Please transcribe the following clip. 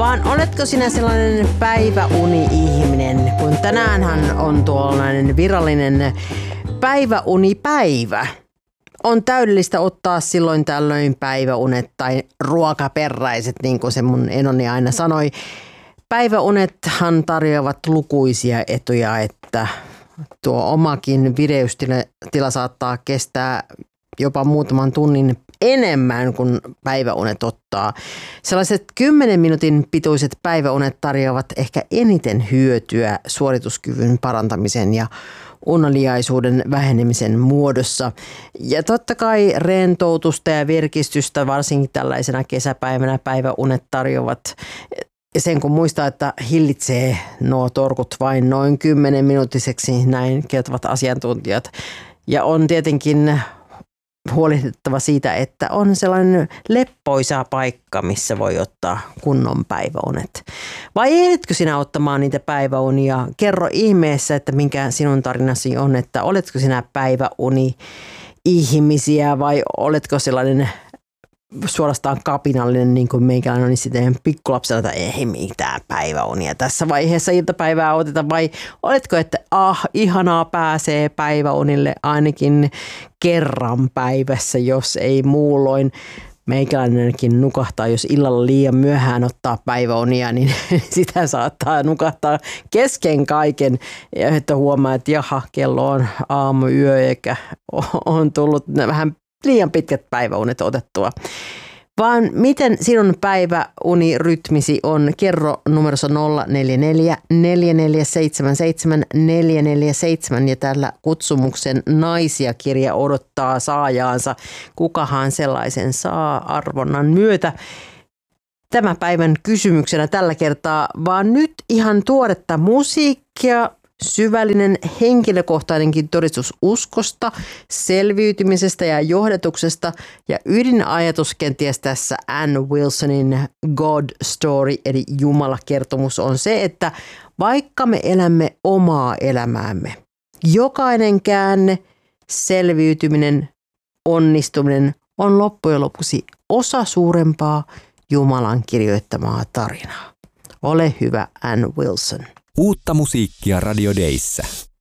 vaan oletko sinä sellainen päiväuni-ihminen, kun tänäänhän on tuollainen virallinen päiväunipäivä. On täydellistä ottaa silloin tällöin päiväunet tai ruokaperäiset, niin kuin se mun enoni aina sanoi. Päiväunethan tarjoavat lukuisia etuja, että tuo omakin vireystila saattaa kestää jopa muutaman tunnin enemmän kuin päiväunet ottaa. Sellaiset 10 minuutin pituiset päiväunet tarjoavat ehkä eniten hyötyä suorituskyvyn parantamisen ja uneliaisuuden vähenemisen muodossa. Ja totta kai rentoutusta ja virkistystä varsinkin tällaisena kesäpäivänä päiväunet tarjoavat. Sen kun muistaa, että hillitsee nuo torkut vain noin 10 minuuttiseksi, näin kertovat asiantuntijat. Ja on tietenkin huolehdittava siitä, että on sellainen leppoisa paikka, missä voi ottaa kunnon päiväunet. Vai ehditkö sinä ottamaan niitä päiväunia? Kerro ihmeessä, että minkä sinun tarinasi on, että oletko sinä päiväuni-ihmisiä vai oletko sellainen suorastaan kapinallinen, niin kuin meikäläinen on sitten pikkulapsena, että ei mitään päiväunia tässä vaiheessa iltapäivää oteta, vai oletko, että ihanaa pääsee päiväunille ainakin kerran päivässä, jos ei muulloin. Meikäläinenkin nukahtaa, jos illalla liian myöhään ottaa päiväunia, niin sitä saattaa nukahtaa kesken kaiken, että huomaa, että jaha, kello on aamuyö, eikä on tullut vähän liian pitkät päiväunet otettua. Vaan miten sinun päiväunirytmisi on? Kerro numerossa 044 4477 447 ja tällä kutsumuksen naisia-kirja odottaa saajaansa. Kukahan sellaisen saa arvonnan myötä? Tämä päivän kysymyksenä tällä kertaa, vaan nyt ihan tuoretta musiikkia. Syvällinen henkilökohtainenkin todistus uskosta, selviytymisestä ja johdatuksesta ja ydinajatus kenties tässä Ann Wilsonin God Story eli Jumala-kertomus on se, että vaikka me elämme omaa elämäämme, jokainen käänne, selviytyminen, onnistuminen on loppujen lopuksi osa suurempaa Jumalan kirjoittamaa tarinaa. Ole hyvä, Ann Wilson. Uutta musiikkia Radio Dayssä.